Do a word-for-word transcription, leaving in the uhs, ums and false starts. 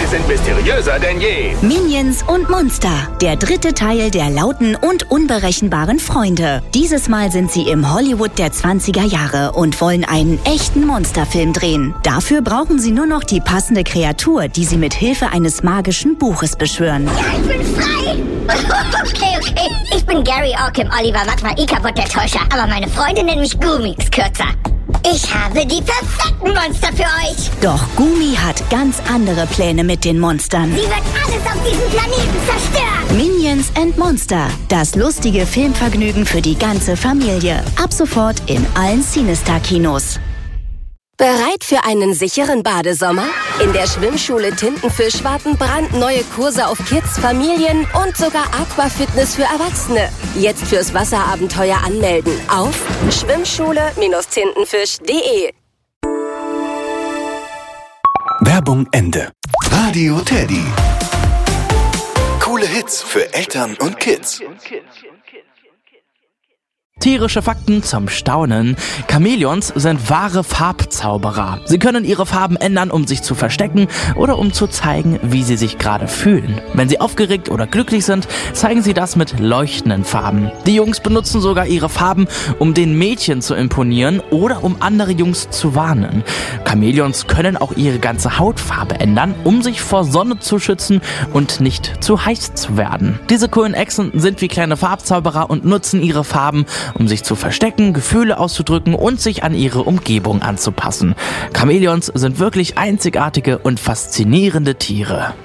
Sie sind mysteriöser denn je. Minions und Monster, der dritte Teil der lauten und unberechenbaren Freunde. Dieses Mal sind sie im Hollywood der zwanziger Jahre und wollen einen echten Monsterfilm drehen. Dafür brauchen sie nur noch die passende Kreatur, die sie mit Hilfe eines magischen Buches beschwören. Ja, ich bin frei! Okay, okay. Ich bin Gary Orkim, Oliver Magma Ikabot der Täuscher, aber meine Freunde nennen mich Gumix kürzer. Ich habe die perfekten Monster für euch. Doch Gumi hat ganz andere Pläne mit den Monstern. Sie wird alles auf diesem Planeten zerstören. Minions and Monster, das lustige Filmvergnügen für die ganze Familie. Ab sofort in allen Cinestar-Kinos. Bereit für einen sicheren Badesommer? In der Schwimmschule Tintenfisch warten brandneue Kurse auf Kids, Familien und sogar Aquafitness für Erwachsene. Jetzt fürs Wasserabenteuer anmelden auf schwimmschule Tintenfisch punkt de. Werbung Ende. Radio Teddy. Coole Hits für Eltern und Kids. Tierische Fakten zum Staunen. Chamäleons sind wahre Farbzauberer. Sie können ihre Farben ändern, um sich zu verstecken oder um zu zeigen, wie sie sich gerade fühlen. Wenn sie aufgeregt oder glücklich sind, zeigen sie das mit leuchtenden Farben. Die Jungs benutzen sogar ihre Farben, um den Mädchen zu imponieren oder um andere Jungs zu warnen. Chamäleons können auch ihre ganze Hautfarbe ändern, um sich vor Sonne zu schützen und nicht zu heiß zu werden. Diese coolen Echsen sind wie kleine Farbzauberer und nutzen ihre Farben, um sich zu verstecken, Gefühle auszudrücken und sich an ihre Umgebung anzupassen. Chamäleons sind wirklich einzigartige und faszinierende Tiere.